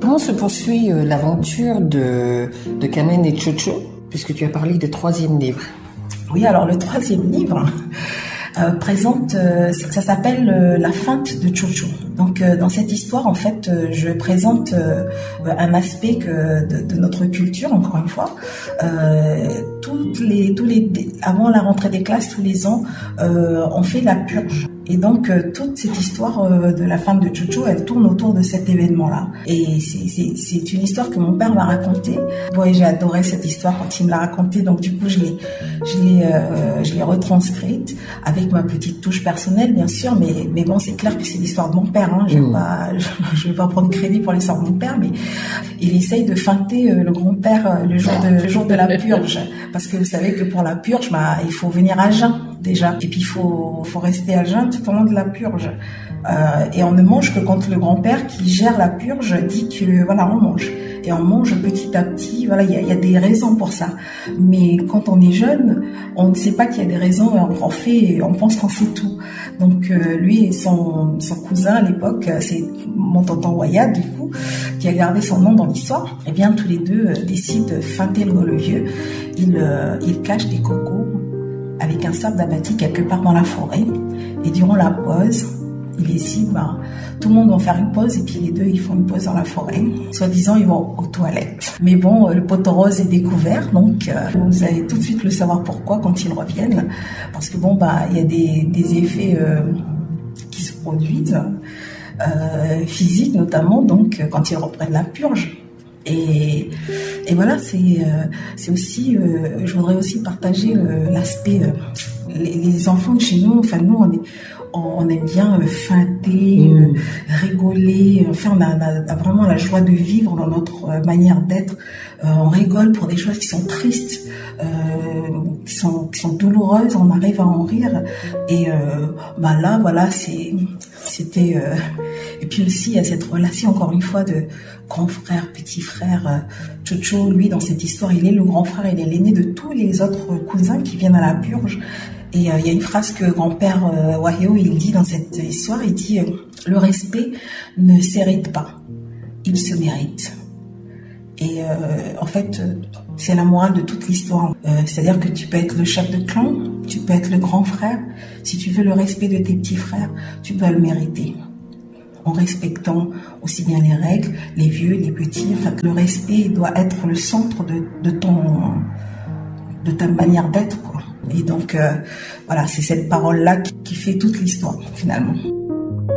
Comment se poursuit l'aventure de Kamen et Chocho, puisque tu as parlé du troisième livre? Oui, alors le troisième livre présente, ça s'appelle La feinte de Chocho. Donc dans cette histoire, en fait, je présente un aspect de notre culture, encore une fois. Avant la rentrée des classes, tous les ans, on fait la purge. Et donc toute cette histoire de la feinte de Chocho, elle tourne autour de cet événement-là. Et c'est une histoire que mon père m'a racontée. Bon, et j'ai adoré cette histoire quand il me l'a racontée. Donc du coup, je l'ai retranscrite avec ma petite touche personnelle, bien sûr. Mais bon, c'est clair que c'est l'histoire de mon père. Hein. Je vais pas prendre crédit pour l'histoire de mon père, mais il essaye de feinter le grand-père le jour de la purge, parce que vous savez que pour la purge, il faut venir à jeun déjà, et puis il faut rester à jeun tout au long de la purge. Et on ne mange que quand le grand-père qui gère la purge dit que voilà, on mange. Et on mange petit à petit. Voilà, il y a des raisons pour ça. Mais quand on est jeune, on ne sait pas qu'il y a des raisons. On pense qu'on sait tout. Donc lui et son cousin à l'époque, c'est mon tonton Wayad du coup, qui a gardé son nom dans l'histoire. Eh bien, tous les deux décident de feinter le vieux. Ils cachent des cocos avec un sabre d'abatis quelque part dans la forêt. Et durant la pause, ils décident, tout le monde va faire une pause, et puis les deux, ils font une pause dans la forêt. Soi-disant, ils vont aux toilettes. Mais bon, le poteau rose est découvert, donc vous allez tout de suite le savoir pourquoi quand ils reviennent. Parce que bon, il y a des effets qui se produisent, physiques notamment, donc quand ils reprennent la purge. Et voilà, c'est aussi, je voudrais aussi partager l'aspect, les enfants de chez nous, enfin nous on aime bien feinter, rigoler, enfin on a vraiment la joie de vivre dans notre manière d'être. On rigole pour des choses qui sont tristes, qui sont douloureuses, on arrive à en rire. Et là voilà, c'était et puis aussi il y a cette relation encore une fois de grand frère, petit frère. Chocho, lui, dans cette histoire, il est le grand frère, il est l'aîné de tous les autres cousins qui viennent à la purge. Et il y a une phrase que grand-père Waheo, il dit dans cette histoire, il dit « Le respect ne s'hérite pas, il se mérite ». Et en fait, c'est la morale de toute l'histoire. C'est-à-dire que tu peux être le chef de clan, tu peux être le grand frère. Si tu veux le respect de tes petits frères, tu dois le mériter. En respectant aussi bien les règles, les vieux, les petits. Enfin, le respect doit être le centre de ta manière d'être, quoi. Et donc, voilà, c'est cette parole-là qui fait toute l'histoire, finalement.